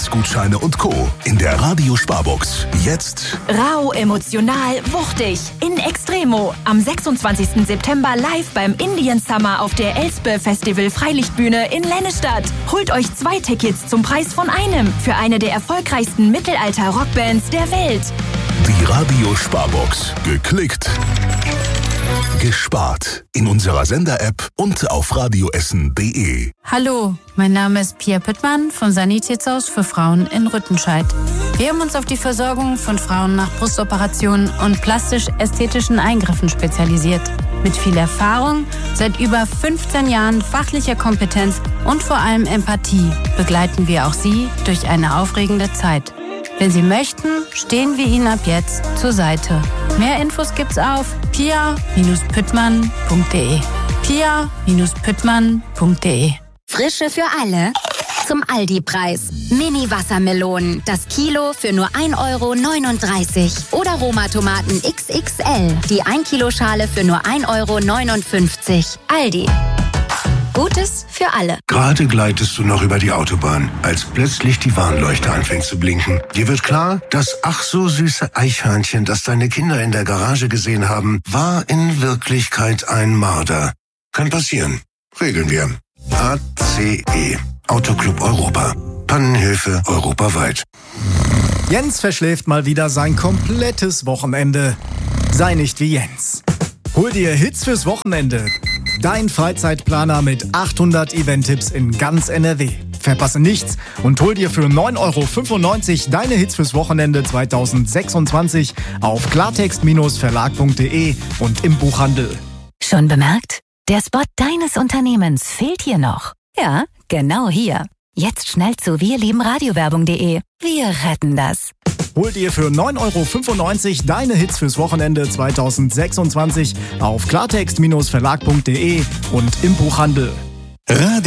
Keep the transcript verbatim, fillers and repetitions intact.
Essensgutscheine und Co. in der Radio-Sparbox. Jetzt rau, emotional, wuchtig. In Extremo. Am sechsundzwanzigsten September live beim Indian Summer auf der Elspe Festival Freilichtbühne in Lennestadt. Holt euch zwei Tickets zum Preis von einem für eine der erfolgreichsten Mittelalter-Rockbands der Welt. die Radio-Sparbox. Geklickt, gespart. In unserer Sender-App und auf radioessen punkt de. Hallo, mein Name ist Pia Püttmann vom Sanitätshaus für Frauen in Rüttenscheid. Wir haben uns auf die Versorgung von Frauen nach Brustoperationen und plastisch-ästhetischen Eingriffen spezialisiert. Mit viel Erfahrung, seit über fünfzehn Jahren fachlicher Kompetenz und vor allem Empathie begleiten wir auch Sie durch eine aufregende Zeit. Wenn Sie möchten, stehen wir Ihnen ab jetzt zur Seite. Mehr Infos gibt's auf pia Bindestrich püttmann punkt de. pia Bindestrich püttmann punkt de. Frische für alle. Zum Aldi-Preis. Mini-Wassermelonen. Das Kilo für nur ein Euro neununddreißig. Oder Roma-Tomaten X X L. Die ein Kilo Schale für nur ein Euro neunundfünfzig. Aldi. Gutes für alle. Gerade gleitest du noch über die Autobahn, als plötzlich die Warnleuchte anfängt zu blinken. Dir wird klar, das ach so süße Eichhörnchen, das deine Kinder in der Garage gesehen haben, war in Wirklichkeit ein Marder. Kann passieren. Regeln wir. A C E. Autoclub Europa. Pannenhilfe europaweit. Jens verschläft mal wieder sein komplettes Wochenende. Sei nicht wie Jens. Hol dir Hits fürs Wochenende. Dein Freizeitplaner mit achthundert Event-Tipps in ganz N R W. Verpasse nichts und hol dir für neun Euro fünfundneunzig deine Hits fürs Wochenende zweitausendsechsundzwanzig auf klartext verlag punkt de und im Buchhandel. Schon bemerkt? Der Spot deines Unternehmens fehlt hier noch. Ja, genau hier. Jetzt schnell zu wir lieben radiowerbung punkt de. Wir retten das. Hol dir für neun Euro fünfundneunzig deine Hits fürs Wochenende zweitausendsechsundzwanzig auf klartext verlag punkt de und im Buchhandel.